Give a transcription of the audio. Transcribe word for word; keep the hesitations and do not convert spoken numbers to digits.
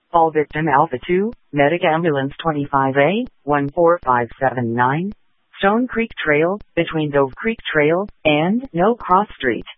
All victim Alpha two, Medic Ambulance twenty-five A, one four five seven nine, Stone Creek Trail, between Dove Creek Trail and No Cross Street.